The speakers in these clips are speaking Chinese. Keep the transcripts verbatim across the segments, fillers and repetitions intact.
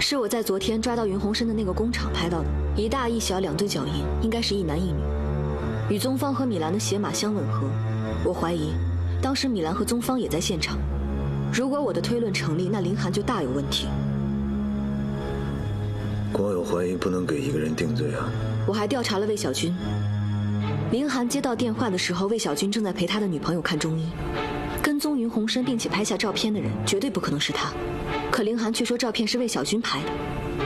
是我在昨天抓到云鸿生的那个工厂拍到的，一大一小两对脚印，应该是一男一女，与宗方和米兰的鞋码相吻合。我怀疑，当时米兰和宗方也在现场。如果我的推论成立，那林寒就大有问题。 光有怀疑不能给一个人定罪啊！ 我还调查了魏小军。林寒接到电话的时候，魏小军正在陪他的女朋友看中医。跟踪云鸿生并且拍下照片的人，绝对不可能是他。可林寒却说照片是魏小军拍的。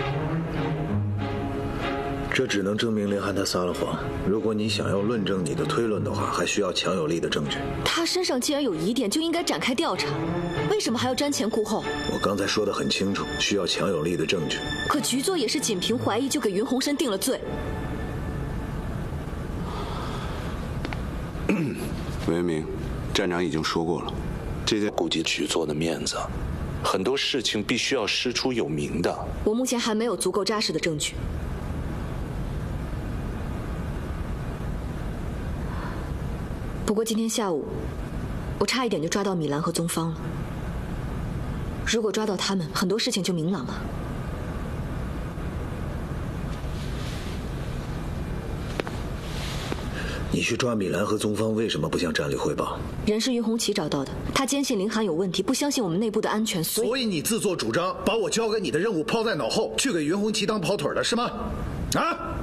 这只能证明林寒他撒了谎。如果你想要论证你的推论的话，还需要强有力的证据。 他身上既然有疑点，就应该展开调查，为什么还要瞻前顾后？ 我刚才说得很清楚，需要强有力的证据。 可局座也是仅凭怀疑就给云鸿生定了罪。 文明，站长已经说过了，这件顾及局座的面子，很多事情必须要师出有名的。 我目前还没有足够扎实的证据。不过今天下午，我差一点就抓到米兰和宗方了。如果抓到他们，很多事情就明朗了。 你去抓米兰和宗方，为什么不向站里汇报？ 人是云红旗找到的，他坚信林寒有问题，不相信我们内部的安全，所以所以你自作主张把我交给你的任务抛在脑后，去给云红旗当跑腿的是吗？啊！